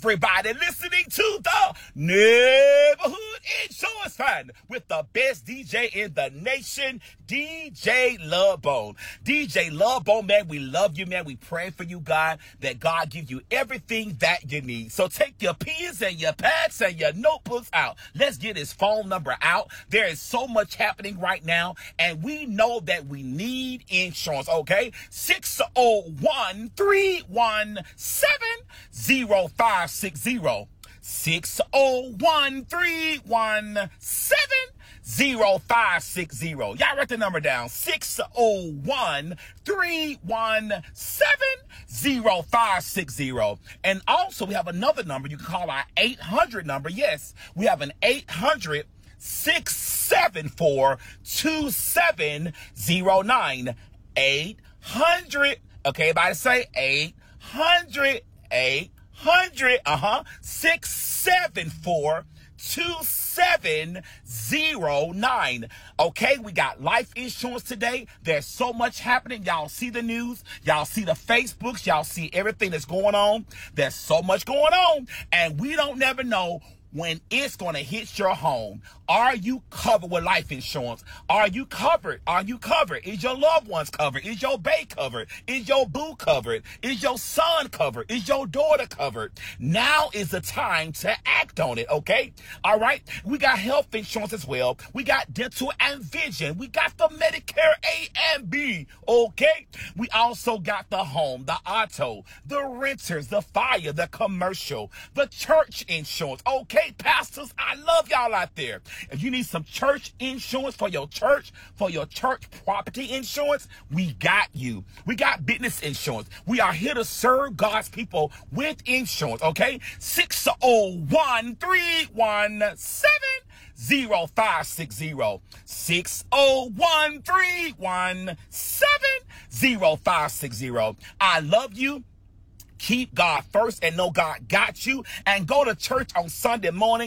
everybody listening to the Neighborhood Insurance Fund with the best DJ in the nation, DJ Love Bone. DJ Love Bone, man, we love you, man. We pray for you, God, that God give you everything that you need. So take your pens and your pads and your notebooks out. Let's get his phone number out. There is so much happening right now, and we know that we need insurance, okay? 601-317-0560. 601-317-0560. Y'all write the number down. 601-317-0560. And also we have another number. You can call our 800 number. Yes, we have an 800-674-2709. 800. Okay, everybody say 800. 674-2709. Okay, we got life insurance today. There's so much happening. Y'all see the news. Y'all see the Facebooks. Y'all see everything that's going on. There's so much going on, and we don't never know when it's going to hit your home. Are you covered with life insurance? Are you covered? Are you covered? Is your loved ones covered? Is your bae covered? Is your boo covered? Is your son covered? Is your daughter covered? Now is the time to act on it, okay? All right? We got health insurance as well. We got dental and vision. We got the Medicare A and B, okay? We also got the home, the auto, the renters, the fire, the commercial, the church insurance, okay? Pastors, I love y'all out there. If you need some church insurance for your church property insurance, we got you. We got business insurance. We are here to serve God's people with insurance, okay? 601-317-0560. 601-317-0560. I love you. Keep God first and know God got you. And go to church on Sunday morning.